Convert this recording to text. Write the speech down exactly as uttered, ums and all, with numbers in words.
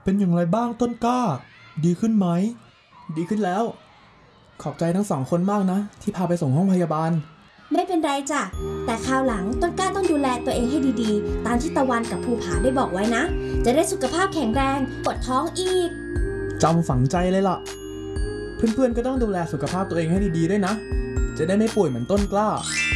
เป็นอย่างไรบ้างต้นกล้าดีขึ้นไหมดีขึ้นแล้วขอบใจทั้งสองคนมากนะที่พาไปส่งห้องพยาบาลไม่เป็นไรจ้ะแต่คราวหลังต้นกล้าต้องดูแลตัวเองให้ดีๆตามที่ตะวันกับภูผาได้บอกไว้นะจะได้สุขภาพแข็งแรงปวดท้องอีกจำฝังใจเลยล่ะเพื่อนๆก็ต้องดูแลสุขภาพตัวเองให้ดีๆด้วยนะจะได้ไม่ป่วยเหมือนต้นกล้า